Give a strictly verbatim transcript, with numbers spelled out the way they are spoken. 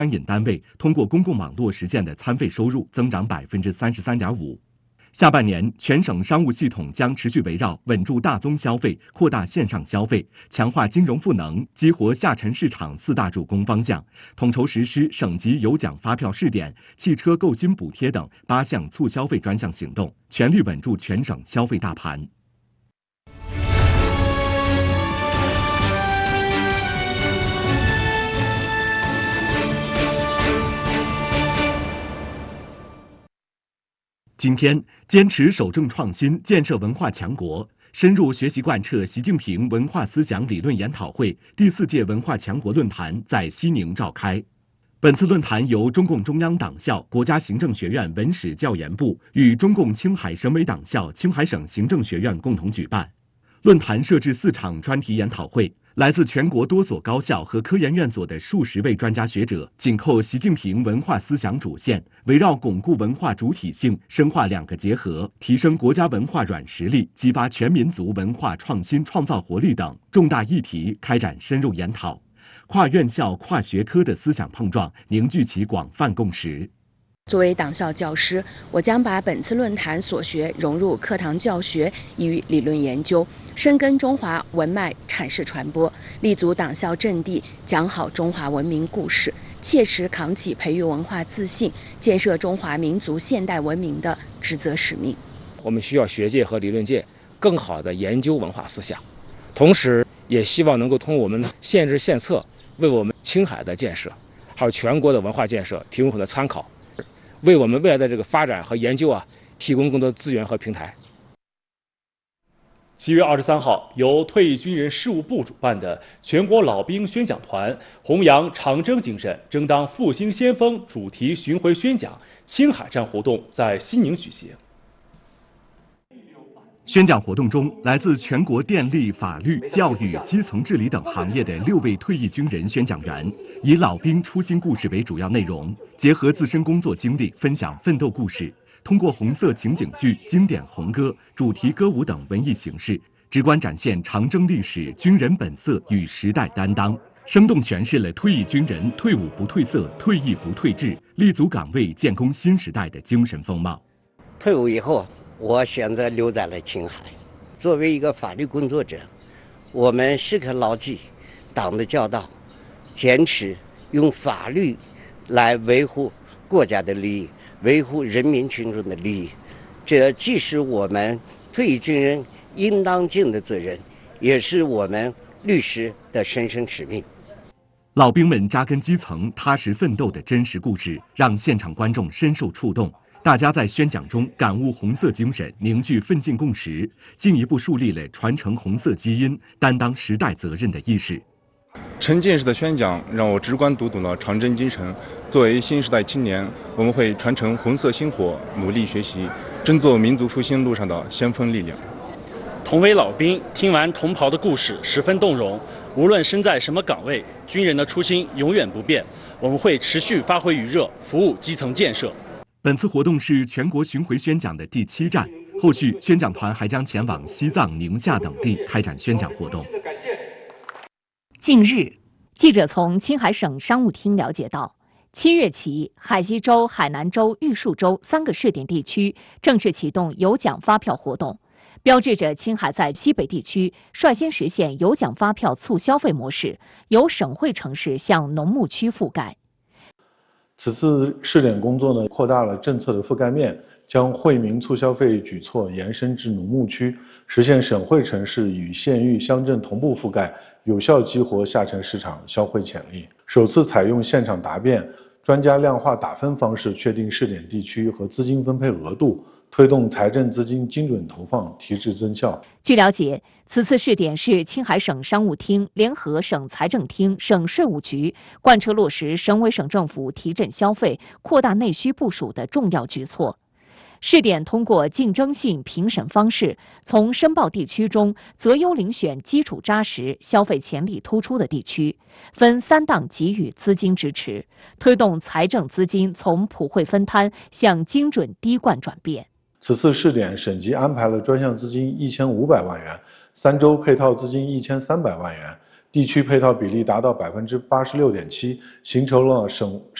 餐饮单位通过公共网络实现的餐费收入增长百分之三十三点五。下半年，全省商务系统将持续围绕稳住大宗消费、扩大线上消费、强化金融赋能、激活下沉市场四大主攻方向，统筹实施省级有奖发票试点、汽车购新补贴等八项促消费专项行动，全力稳住全省消费大盘。今天，坚持守正创新，建设文化强国，深入学习贯彻习近平文化思想理论研讨会第四届文化强国论坛在西宁召开。本次论坛由中共中央党校、国家行政学院文史教研部与中共青海省委党校、青海省行政学院共同举办。论坛设置四场专题研讨会，来自全国多所高校和科研院所的数十位专家学者，紧扣习近平文化思想主线，围绕巩固文化主体性、深化两个结合、提升国家文化软实力、激发全民族文化创新创造活力等重大议题开展深入研讨，跨院校、跨学科的思想碰撞，凝聚起广泛共识。 作为党校教师，我将把本次论坛所学融入课堂教学与理论研究，深耕中华文脉阐释传播，立足党校阵地，讲好中华文明故事，切实扛起培育文化自信、建设中华民族现代文明的职责使命。 我们需要学界和理论界更好地研究文化思想，同时也希望能够通过我们县志县策，为我们青海的建设，还有全国的文化建设提供很多参考，为我们未来的这个发展和研究啊提供更多资源和平台。 七月二十三号，由退役军人事务部主办的全国老兵宣讲团弘扬长征精神，争当复兴先锋主题巡回宣讲青海站活动在西宁举行。 宣讲活动中，来自全国电力、法律、教育、基层治理等行业的六位退役军人宣讲员，以老兵初心故事为主要内容，结合自身工作经历，分享奋斗故事。通过红色情景剧、经典红歌、主题歌舞等文艺形式，直观展现长征历史、军人本色与时代担当，生动诠释了退役军人退伍不褪色、退役不退志、立足岗位建功新时代的精神风貌。 退伍以后，我选择留在了青海。作为一个法律工作者，我们时刻牢记党的教导，坚持用法律来维护国家的利益，维护人民群众的利益，这既是我们退役军人应当尽的责任，也是我们律师的神圣使命。 老兵们扎根基层、踏实奋斗的真实故事，让现场观众深受触动。大家在宣讲中感悟红色精神，凝聚奋进共识，进一步树立了传承红色基因、担当时代责任的意识。 沉浸式的宣讲让我直观读懂了长征精神。作为新时代青年，我们会传承红色星火，努力学习，争做民族复兴路上的先锋力量。 同为老兵，听完同袍的故事，十分动容。无论身在什么岗位，军人的初心永远不变。我们会持续发挥余热，服务基层建设。 本次活动是全国巡回宣讲的第七站，后续宣讲团还将前往西藏、宁夏等地开展宣讲活动。 近日，记者从青海省商务厅了解到，七月起，海西州、海南州、玉树州三个试点地区正式启动有奖发票活动，标志着青海在西北地区率先实现有奖发票促消费模式，由省会城市向农牧区覆盖。 此次试点工作呢，扩大了政策的覆盖面，将惠民促消费举措延伸至农牧区，实现省会城市与县域乡镇同步覆盖，有效激活下沉市场消费潜力。首次采用现场答辩、专家量化打分方式确定试点地区和资金分配额度，推动财政资金精准投放，提质增效。 据了解，此次试点是青海省商务厅联合省财政厅、省税务局贯彻落实省委省政府提振消费、扩大内需部署的重要举措。试点通过竞争性评审方式，从申报地区中择优遴选基础扎实、消费潜力突出的地区，分三档给予资金支持，推动财政资金从普惠分摊向精准滴灌转变。 此次试点，省级安排了专项资金一千五百万元，三州配套资金一千三百万元， 地区配套比例达到百分之八十六点七，形成了省